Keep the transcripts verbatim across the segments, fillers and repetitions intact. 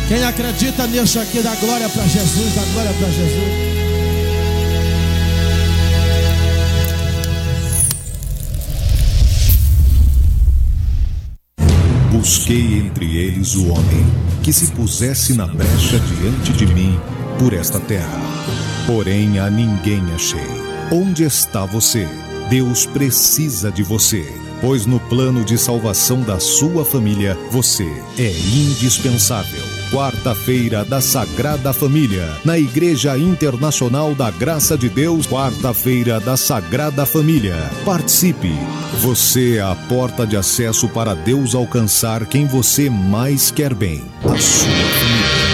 Quem acredita nisso aqui, dá glória para Jesus, dá glória para Jesus. Busquei entre eles o homem que se pusesse na brecha diante de mim por esta terra. Porém a ninguém achei. Onde está você? Deus precisa de você, pois no plano de salvação da sua família, você é indispensável. Quarta-feira da Sagrada Família, na Igreja Internacional da Graça de Deus, quarta-feira da Sagrada Família. Participe! Você é a porta de acesso para Deus alcançar quem você mais quer bem, a sua família.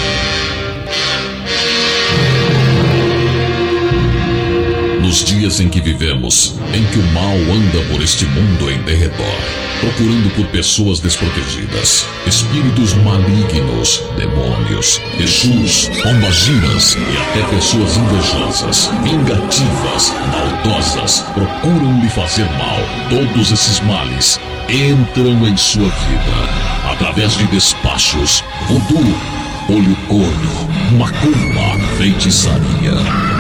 Nos dias em que vivemos, em que o mal anda por este mundo em derredor, procurando por pessoas desprotegidas, espíritos malignos, demônios, exus, pombagiras e até pessoas invejosas, vingativas, maldosas, procuram lhe fazer mal. Todos esses males entram em sua vida através de despachos, voodoo, olho gordo, macumba, feitiçaria.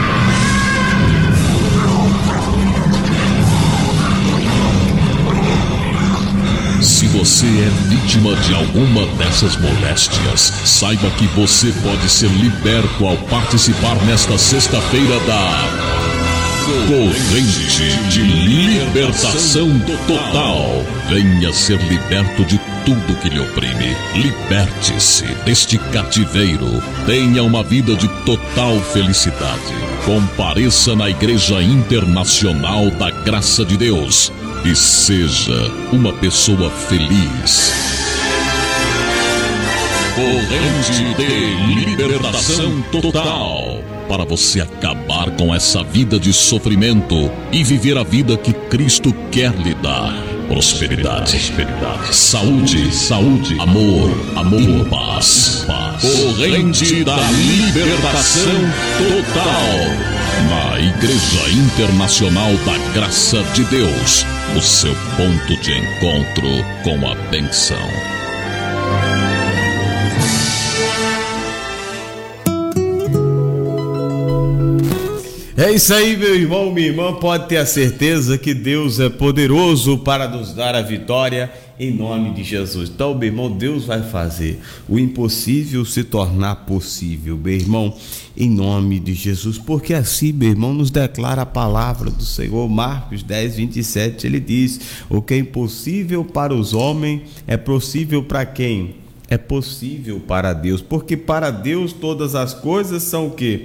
Se você é vítima de alguma dessas moléstias, saiba que você pode ser liberto ao participar nesta sexta-feira da Corrente de Libertação Total. Venha ser liberto de tudo que lhe oprime. Liberte-se deste cativeiro. Tenha uma vida de total felicidade. Compareça na Igreja Internacional da Graça de Deus e seja uma pessoa feliz. Corrente de Libertação Total, para você acabar com essa vida de sofrimento e viver a vida que Cristo quer lhe dar. Prosperidade, prosperidade, saúde, saúde, amor, amor e paz, paz. Corrente da Libertação Total, na Igreja Internacional da Graça de Deus, o seu ponto de encontro com a bênção. É isso aí, meu irmão, minha irmã, pode ter a certeza que Deus é poderoso para nos dar a vitória em nome de Jesus. Então, meu irmão, Deus vai fazer o impossível se tornar possível, meu irmão, em nome de Jesus, porque assim, meu irmão, nos declara a palavra do Senhor. Marcos dez, vinte e sete, ele diz: o que é impossível para os homens é possível para quem? É possível para Deus, porque para Deus todas as coisas são o quê?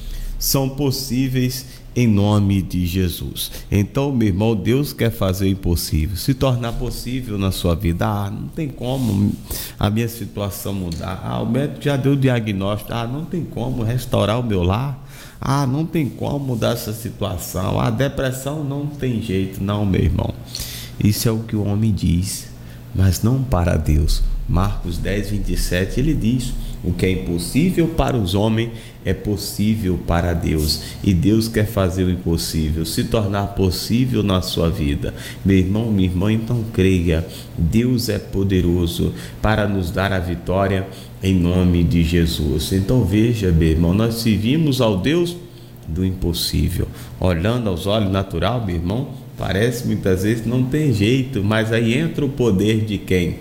São possíveis em nome de Jesus. Então, meu irmão, Deus quer fazer o impossível se tornar possível na sua vida. Ah, não tem como a minha situação mudar. Ah, o médico já deu o diagnóstico. Ah, não tem como restaurar o meu lar. Ah, não tem como mudar essa situação. A depressão não tem jeito. Não, meu irmão, isso é o que o homem diz, mas não para Deus. Marcos dez, vinte e sete, ele diz: o que é impossível para os homens é possível para Deus. E Deus quer fazer o impossível se tornar possível na sua vida. Meu irmão, minha irmã, então creia, Deus é poderoso para nos dar a vitória em nome de Jesus. Então veja, meu irmão, nós servimos ao Deus do impossível. Olhando aos olhos natural, meu irmão, parece muitas vezes não tem jeito, mas aí entra o poder de quem?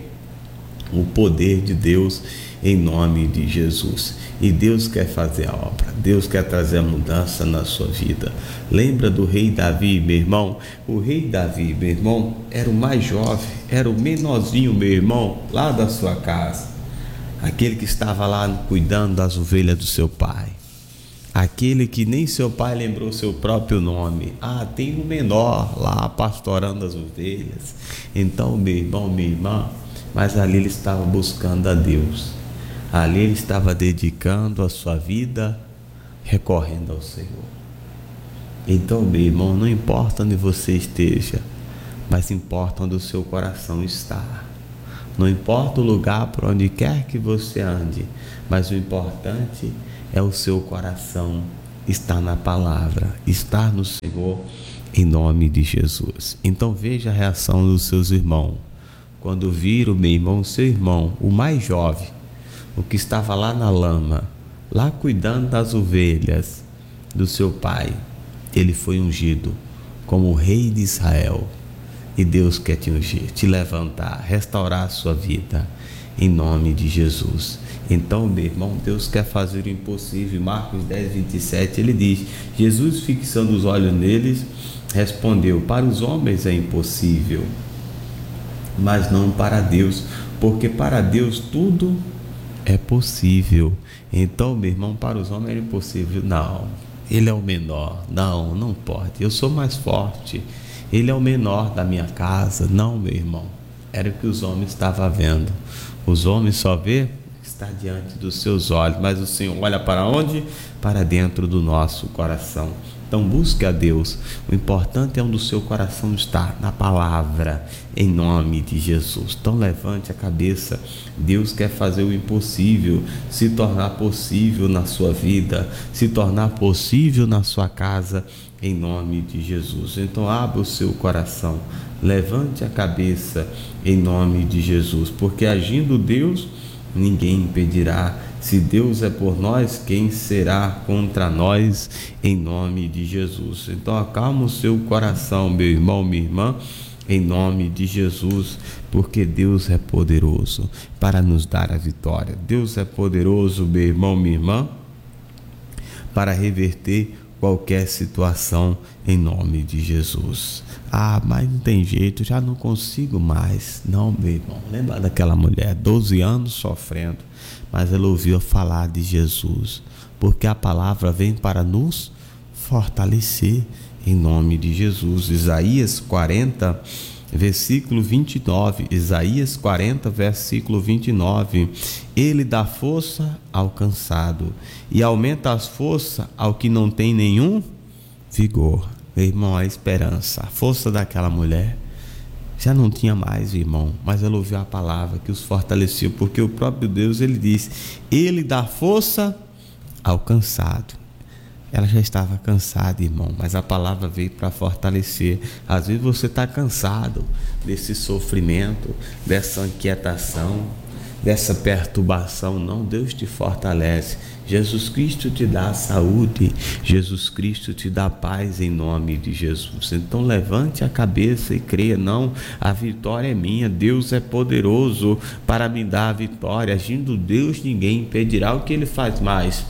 O poder de Deus em nome de Jesus. E Deus quer fazer a obra, Deus quer trazer a mudança na sua vida. Lembra do rei Davi, meu irmão? O rei Davi, meu irmão, era o mais jovem, era o menorzinho, meu irmão, lá da sua casa, aquele que estava lá cuidando das ovelhas do seu pai, aquele que nem seu pai lembrou seu próprio nome. Ah, tem um menor lá pastorando as ovelhas. Então, meu irmão, minha irmã, mas ali ele estava buscando a Deus. Ali ele estava dedicando a sua vida, recorrendo ao Senhor. Então, meu irmão, não importa onde você esteja, mas importa onde o seu coração está. Não importa o lugar por onde quer que você ande, mas o importante é o seu coração estar na palavra, estar no Senhor, em nome de Jesus. Então veja a reação dos seus irmãos quando viram, meu irmão, seu irmão, o mais jovem, o que estava lá na lama, lá cuidando das ovelhas do seu pai, ele foi ungido como o rei de Israel. E Deus quer te ungir, te levantar, restaurar a sua vida, em nome de Jesus. Então, meu irmão, Deus quer fazer o impossível. Marcos dez, vinte e sete, ele diz: Jesus, fixando os olhos neles, respondeu: para os homens é impossível, mas não para Deus, porque para Deus tudo é possível. Então, meu irmão, para os homens é impossível. Não, ele é o menor. Não, não pode. Eu sou mais forte. Ele é o menor da minha casa. Não, meu irmão. Era o que os homens estavam vendo. Os homens só vê o que está diante dos seus olhos, mas o Senhor olha para onde? Para dentro do nosso coração. Então busque a Deus. O importante é onde o seu coração está, na palavra, em nome de Jesus. Então levante a cabeça. Deus quer fazer o impossível se tornar possível na sua vida, se tornar possível na sua casa, em nome de Jesus. Então abra o seu coração, levante a cabeça, em nome de Jesus, porque agindo Deus, ninguém impedirá. Se Deus é por nós, quem será contra nós, em nome de Jesus? Então acalma o seu coração, meu irmão, minha irmã, em nome de Jesus, porque Deus é poderoso para nos dar a vitória. Deus é poderoso, meu irmão, minha irmã, para reverter qualquer situação, em nome de Jesus. Ah, mas não tem jeito, já não consigo mais. Não, meu irmão, lembra daquela mulher, doze anos sofrendo, mas ela ouviu falar de Jesus, porque a palavra vem para nos fortalecer, em nome de Jesus. Isaías quarenta, versículo vinte e nove, Isaías quarenta, versículo vinte e nove, ele dá força ao cansado e aumenta as forças ao que não tem nenhum vigor. Meu irmão, a esperança, a força daquela mulher já não tinha mais, irmão, mas ela ouviu a palavra que os fortaleceu, porque o próprio Deus, ele diz, ele dá força ao cansado. Ela já estava cansada, irmão, mas a palavra veio para fortalecer. Às vezes você está cansado desse sofrimento, dessa inquietação, dessa perturbação. Não, Deus te fortalece. Jesus Cristo te dá saúde, Jesus Cristo te dá paz, em nome de Jesus. Então levante a cabeça e creia. Não, a vitória é minha, Deus é poderoso para me dar a vitória. Agindo Deus, ninguém impedirá. O que ele faz mais?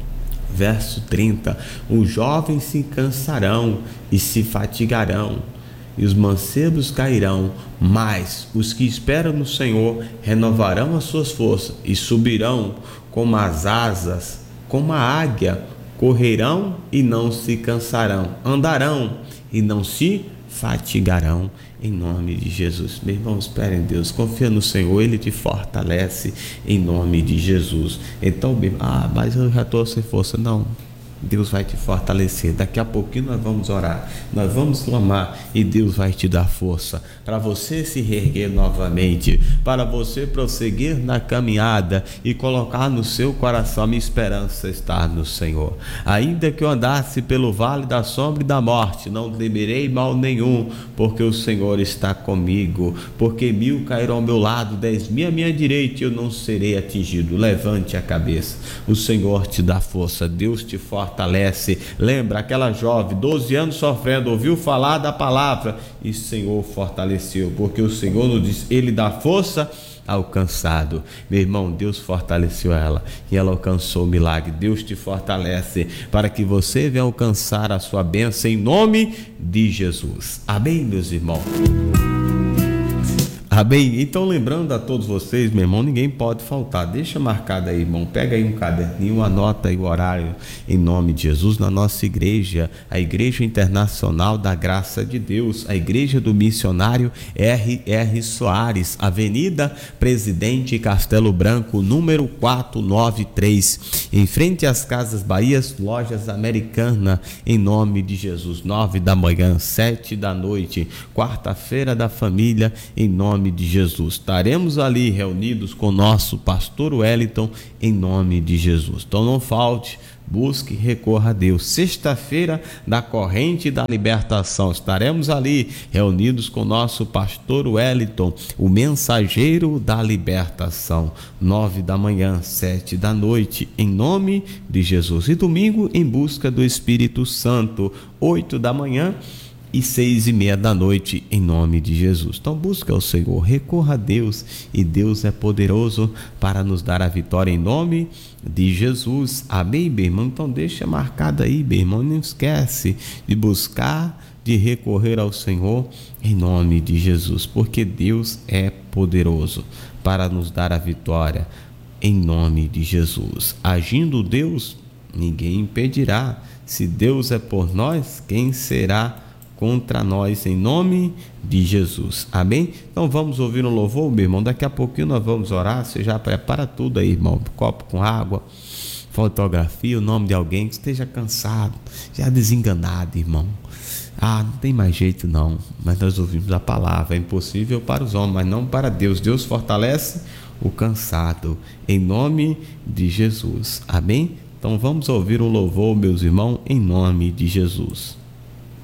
Verso trinta, os jovens se cansarão e se fatigarão, e os mancebos cairão, mas os que esperam no Senhor renovarão as suas forças e subirão como as asas, como a águia, correrão e não se cansarão, andarão e não se fatigarão, em nome de Jesus. Meu irmão, espere em Deus, confia no Senhor, Ele te fortalece, em nome de Jesus. Então, ah, mas eu já estou sem força. Não, Deus vai te fortalecer. Daqui a pouquinho nós vamos orar, nós vamos clamar, e Deus vai te dar força para você se reerguer novamente, para você prosseguir na caminhada e colocar no seu coração: a minha esperança está no Senhor. Ainda que eu andasse pelo vale da sombra e da morte, não temerei mal nenhum, porque o Senhor está comigo. Porque mil cairão ao meu lado, dez mil à minha direita, e eu não serei atingido. Levante a cabeça, o Senhor te dá força, Deus te fortalece. Fortalece. Lembra aquela jovem, doze anos sofrendo, ouviu falar da palavra e o Senhor fortaleceu, porque o Senhor nos diz, Ele dá força ao cansado. Meu irmão, Deus fortaleceu ela e ela alcançou o milagre. Deus te fortalece para que você venha alcançar a sua bênção, em nome de Jesus. Amém, meus irmãos? Amém? Então, lembrando a todos vocês, meu irmão, ninguém pode faltar. Deixa marcado aí, irmão. Pega aí um caderninho, anota aí o horário, em nome de Jesus, na nossa igreja, a Igreja Internacional da Graça de Deus, a Igreja do Missionário R R Soares, Avenida Presidente Castelo Branco, número quatrocentos e noventa e três, em frente às Casas Bahias, Lojas Americana, em nome de Jesus. Nove da manhã, sete da noite, quarta-feira da família, em nome de Jesus. Estaremos ali reunidos com o nosso pastor Wellington, em nome de Jesus. Então não falte, busque, recorra a Deus. Sexta-feira da corrente da libertação, estaremos ali reunidos com o nosso pastor Wellington, o mensageiro da libertação, nove da manhã, sete da noite, em nome de Jesus. E domingo, em busca do Espírito Santo, oito da manhã e seis e meia da noite, em nome de Jesus. Então busca o Senhor, recorra a Deus, e Deus é poderoso para nos dar a vitória, em nome de Jesus. Amém, meu irmão? Então deixa marcado aí, meu irmão, não esquece de buscar, de recorrer ao Senhor, em nome de Jesus, porque Deus é poderoso para nos dar a vitória, em nome de Jesus. Agindo Deus, ninguém impedirá. Se Deus é por nós, quem será contra nós, em nome de Jesus. Amém? Então vamos ouvir um louvor, meu irmão. Daqui a pouquinho nós vamos orar. Você já prepara tudo aí, irmão. Copo com água, fotografia, o nome de alguém que esteja cansado, já desenganado, irmão. Ah, não tem mais jeito não. Mas nós ouvimos a palavra. É impossível para os homens, mas não para Deus. Deus fortalece o cansado, em nome de Jesus. Amém? Então vamos ouvir um louvor, meus irmãos, em nome de Jesus.